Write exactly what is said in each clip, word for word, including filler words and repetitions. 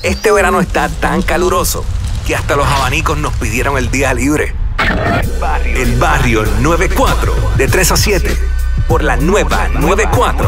Este verano está tan caluroso que hasta los abanicos nos pidieron el día libre. El Barrio noventa y cuatro, de tres a siete, por la nueva noventa y cuatro.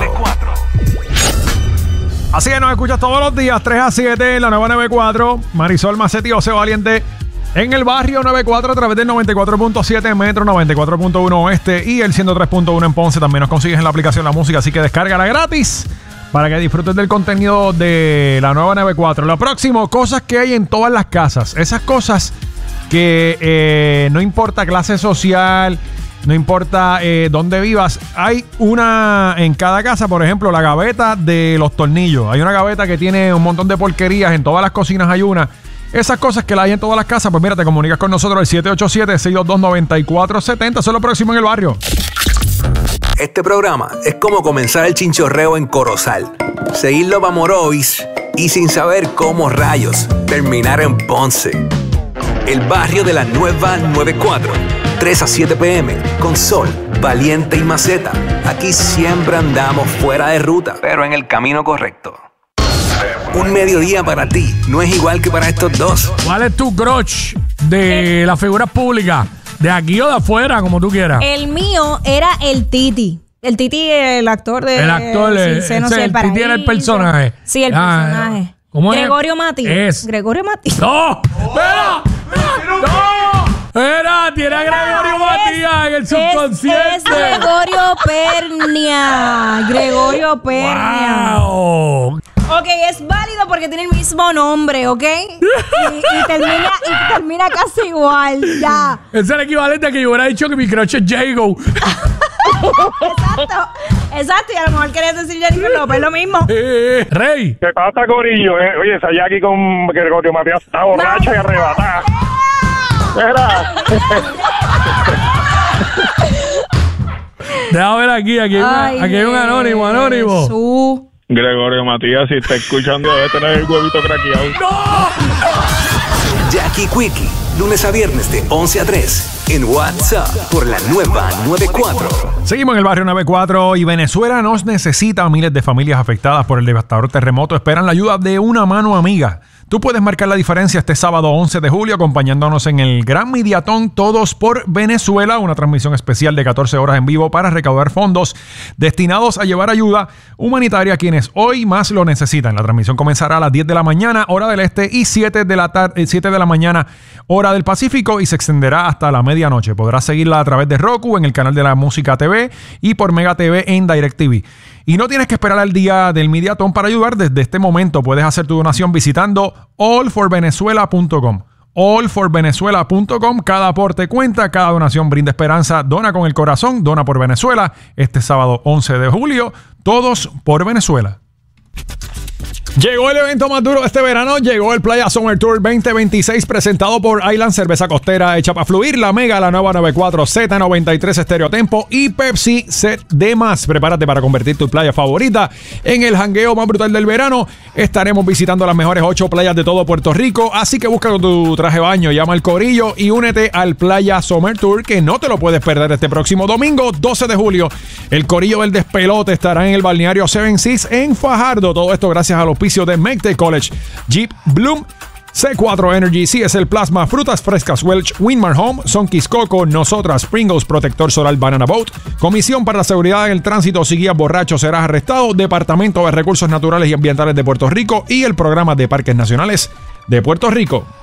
Así que nos escuchas todos los días, tres a siete, en la nueva noventa y cuatro. Marisol Macetti, José Valiente, en el Barrio noventa y cuatro a través del noventa y cuatro punto siete Metro, noventa y cuatro punto uno Oeste y el ciento tres punto uno en Ponce. También nos consigues en la aplicación La Música, así que descárgala gratis para que disfrutes del contenido de la nueva noventa y cuatro. Lo próximo, cosas que hay en todas las casas. Esas cosas que eh, no importa clase social, no importa eh, dónde vivas, hay una en cada casa. Por ejemplo, la gaveta de los tornillos. Hay una gaveta que tiene un montón de porquerías. En todas las cocinas hay una. Esas cosas que la hay en todas las casas, pues mira, te comunicas con nosotros al siete ocho siete, seis dos dos, nueve cuatro siete cero. Eso es lo próximo en el barrio. Este programa es como comenzar el chinchorreo en Corozal, seguirlo para Morovis y sin saber cómo rayos terminar en Ponce. El Barrio de la nueva noventa y cuatro, tres a siete pm, con Sol, Valiente y Maceta. Aquí siempre andamos fuera de ruta, pero en el camino correcto. Un mediodía para ti no es igual que para estos dos. ¿Cuál es tu crush de las figuras públicas? ¿De aquí o de afuera, como tú quieras? El mío era el Titi. El Titi, el actor de... El actor, sí, el, sé, no ese, sé, el para Titi era el ahí, personaje. Sí, el Ah, personaje. ¿Cómo es? Gregorio Mati. Es. Gregorio Mati. ¡No! ¡Espera! ¡No! ¡Era! Tiene a Gregorio Matías en el subconsciente. Es, es Gregorio Pernia. Gregorio Pernia. ¡Wow! Ok, es válido porque tiene el mismo nombre, ¿ok? Y, y, termina, y termina casi igual, ya. Es el equivalente a que yo hubiera dicho que mi crush es Jago. Exacto, exacto. Y a lo mejor querías decir Jennifer López, lo mismo. Eh, Rey. ¿Qué pasa, Corillo? Eh, oye, esa Jackie con Gregorio Matías está borracha no. y arrebatada. Mira. Déjame ver aquí, aquí hay, una, Ay, aquí hay un anónimo, anónimo. Jesús. Gregorio Matías, si está escuchando, debe tener el huevito craqueado. ¡No! Jackie Quickie, lunes a viernes de once a tres, en WhatsApp, por la nueva noventa y cuatro. Seguimos en el Barrio noventa y cuatro y Venezuela nos necesita. Miles de familias afectadas por el devastador terremoto esperan la ayuda de una mano amiga. Tú puedes marcar la diferencia este sábado once de julio acompañándonos en el Gran Mediatón Todos por Venezuela, una transmisión especial de catorce horas en vivo para recaudar fondos destinados a llevar ayuda humanitaria a quienes hoy más lo necesitan. La transmisión comenzará a las diez de la mañana, hora del este, y siete de la tarde, siete de la mañana, hora del Pacífico, y se extenderá hasta la medianoche. Podrás seguirla a través de Roku, en el canal de la Música T V y por Mega T V en DirecTV. Y no tienes que esperar al día del Mediatón para ayudar. Desde este momento puedes hacer tu donación visitando all for venezuela punto com. all for venezuela punto com. Cada aporte cuenta, cada donación brinda esperanza. Dona con el corazón, dona por Venezuela. Este sábado once de julio, todos por Venezuela. Llegó el evento más duro de este verano, llegó el Playa Summer Tour veinte veintiséis presentado por Island Cerveza Costera hecha para fluir, La Mega, la nueva noventa y cuatro, Z noventa y tres Stereo Tempo y Pepsi Set de más. Prepárate para convertir tu playa favorita en el jangueo más brutal del verano. Estaremos visitando las mejores ocho playas de todo Puerto Rico, así que busca tu traje de baño, llama al corillo y únete al Playa Summer Tour, que no te lo puedes perder este próximo domingo doce de julio. El corillo del despelote estará en el balneario Seven Seas en Fajardo. Todo esto gracias a los de Mecte College, Jeep, Bloom, C cuatro Energy, C S L Plasma, Frutas Frescas Welch, Winmar Home, Sonquis Coco, Nosotras, Pringles, Protector Solar Banana Boat, Comisión para la Seguridad en el Tránsito, si guías borracho serás arrestado, Departamento de Recursos Naturales y Ambientales de Puerto Rico y el Programa de Parques Nacionales de Puerto Rico.